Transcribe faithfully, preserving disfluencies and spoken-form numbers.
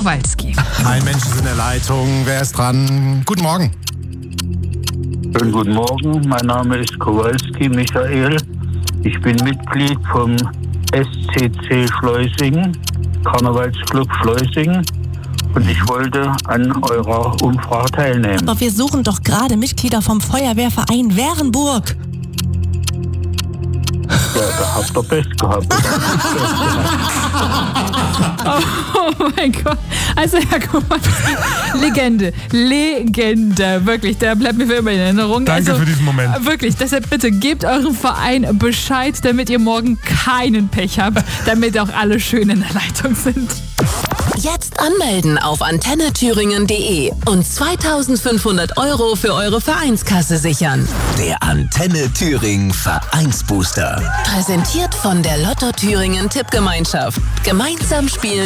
Kowalski. Ein Mensch ist in der Leitung. Wer ist dran? Guten Morgen. Schönen guten Morgen. Mein Name ist Kowalski Michael. Ich bin Mitglied vom S C C Schleusingen, Karnevalsclub Schleusingen. Und ich wollte an eurer Umfrage teilnehmen. Aber wir suchen doch gerade Mitglieder vom Feuerwehrverein Währenburg. Ja, da habt ihr Pech gehabt. Oh mein Gott. Also Herr Kowalski, Legende, Legende, wirklich, der bleibt mir für immer in Erinnerung. Danke also, für diesen Moment. Wirklich, deshalb bitte gebt eurem Verein Bescheid, damit ihr morgen keinen Pech habt, damit auch alle schön in der Leitung sind. Jetzt anmelden auf antenne thüringen punkt de und zweitausendfünfhundert Euro für eure Vereinskasse sichern. Der Antenne Thüringen Vereinsbooster. Präsentiert von der Lotto Thüringen Tippgemeinschaft. Gemeinsam spielen